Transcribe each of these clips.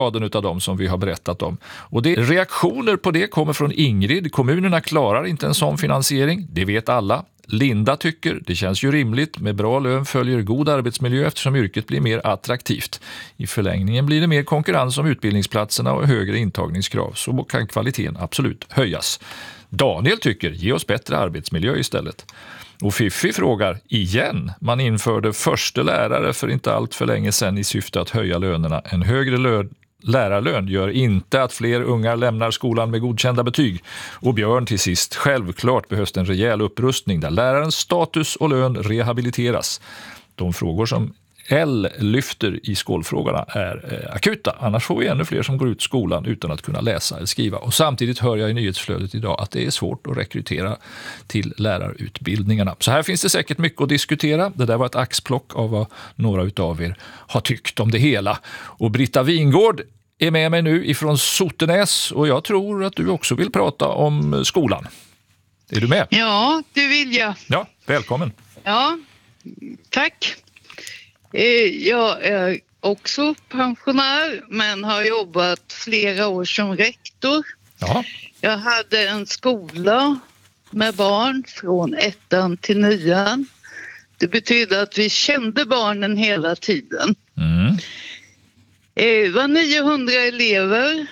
raden av dem som vi har berättat om. Och reaktioner på det kommer från Ingrid. Kommunerna klarar inte en sån finansiering, det vet alla. Linda tycker det känns ju rimligt, med bra lön följer god arbetsmiljö eftersom yrket blir mer attraktivt. I förlängningen blir det mer konkurrens om utbildningsplatserna och högre intagningskrav, så kan kvaliteten absolut höjas. Daniel tycker ge oss bättre arbetsmiljö istället. Och Fiffi frågar igen, man införde första lärare för inte allt för länge sedan i syfte att höja lönerna. En högre lärarlön gör inte att fler unga lämnar skolan med godkända betyg. Och Björn till sist, självklart behövs en rejäl upprustning där lärarens status och lön rehabiliteras. De frågor som L lyfter i skolfrågorna är akuta. Annars får vi ännu fler som går ut skolan utan att kunna läsa eller skriva. Och samtidigt hör jag i nyhetsflödet idag att det är svårt att rekrytera till lärarutbildningarna. Så här finns det säkert mycket att diskutera. Det där var ett axplock av vad några utav er har tyckt om det hela. Och Britta Wingård är med mig nu ifrån Sotenäs och jag tror att du också vill prata om skolan. Är du med? Ja, det vill jag. Ja, välkommen. Ja, tack. Jag är också pensionär men har jobbat flera år som rektor. Ja. Jag hade en skola med barn från 1:an till 9:an. Det betyder att vi kände barnen hela tiden. Det var 900 elever,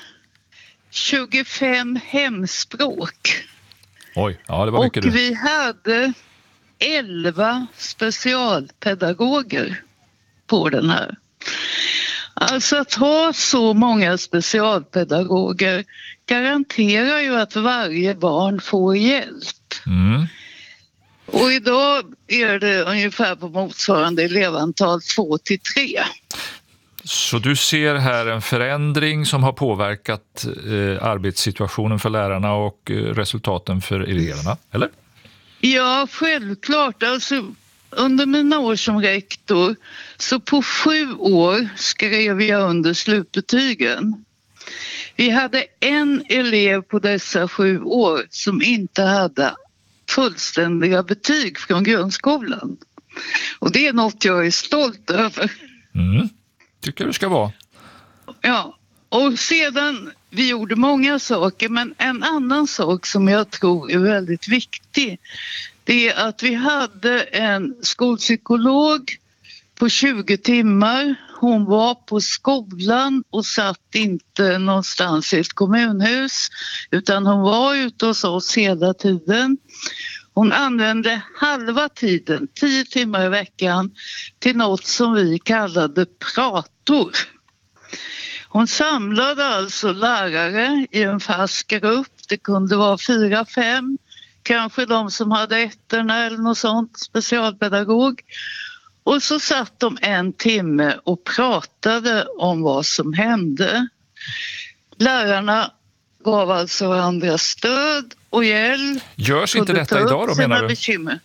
25 hemspråk. Oj, ja det var mycket. Och vi hade 11 specialpedagoger på den här. Alltså att ha så många specialpedagoger garanterar ju att varje barn får hjälp. Och idag är det ungefär på motsvarande elevantal 2-3. Så du ser här en förändring som har påverkat arbetssituationen för lärarna och resultaten för eleverna, eller? Ja, självklart. Alltså, under mina år som rektor så på 7 år skrev jag under slutbetygen. Vi hade en elev på dessa 7 år som inte hade fullständiga betyg från grundskolan. Och det är något jag är stolt över. Tycker du ska vara. Ja, och sedan vi gjorde många saker, men en annan sak som jag tror är väldigt viktig, det är att vi hade en skolpsykolog på 20 timmar. Hon var på skolan och satt inte någonstans i ett kommunhus utan hon var ute hos oss hela tiden. Hon använde halva tiden, 10 timmar i veckan, till något som vi kallade prator. Hon samlade alltså lärare i en fast grupp. Det kunde vara 4-5, kanske de som hade ettorna eller något sånt, specialpedagog. Och så satt de 1 timme och pratade om vad som hände. Lärarna gav alltså varandra stöd och hjälp. Görs inte detta idag då, menar du? Bekymmer.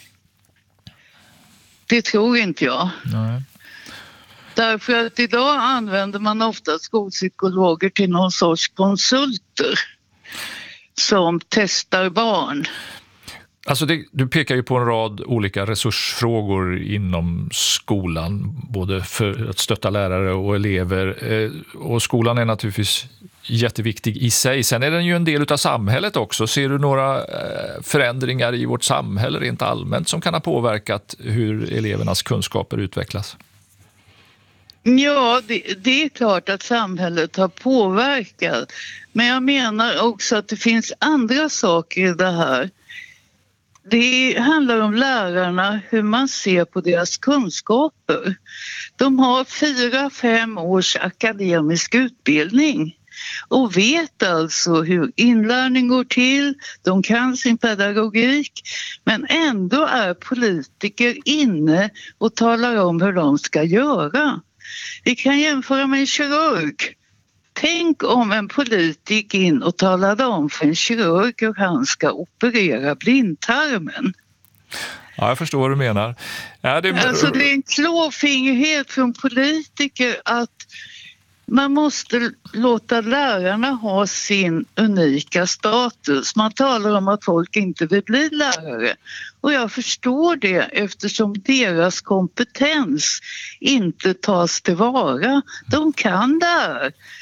Det tror inte jag. Nej. Därför att idag använder man ofta skolpsykologer till någon sorts konsulter som testar barn. Alltså du pekar ju på en rad olika resursfrågor inom skolan, både för att stötta lärare och elever. Och skolan är naturligtvis jätteviktig i sig. Sen är den ju en del av samhället också. Ser du några förändringar i vårt samhälle rent allmänt som kan ha påverkat hur elevernas kunskaper utvecklas? Ja, det är klart att samhället har påverkat. Men jag menar också att det finns andra saker i det här. Det handlar om lärarna, hur man ser på deras kunskaper. De har 4-5 års akademisk utbildning och vet alltså hur inlärning går till. De kan sin pedagogik, men ändå är politiker inne och talar om hur de ska göra. Vi kan jämföra med en kirurg. Tänk om en politiker in och talade om för en kirurg hur han ska operera blindtarmen. Ja, jag förstår vad du menar. Ja, det är en klåfingrighet från politiker att man måste låta lärarna ha sin unika status. Man talar om att folk inte vill bli lärare. Och jag förstår det eftersom deras kompetens inte tas tillvara. De kan det här.